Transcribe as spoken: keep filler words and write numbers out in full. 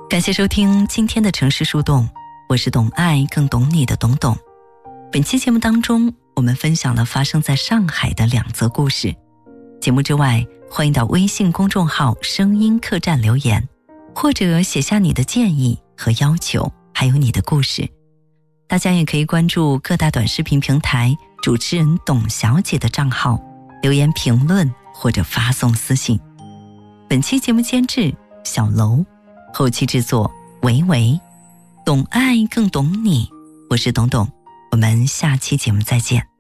感谢收听今天的城市树洞，我是懂爱更懂你的董董。本期节目当中，我们分享了发生在上海的两则故事。节目之外，欢迎到微信公众号声音客栈留言，或者写下你的建议和要求，还有你的故事。大家也可以关注各大短视频平台主持人董小姐的账号，留言评论或者发送私信。本期节目监制小楼，后期制作维维，懂爱更懂你，我是董董，我们下期节目再见。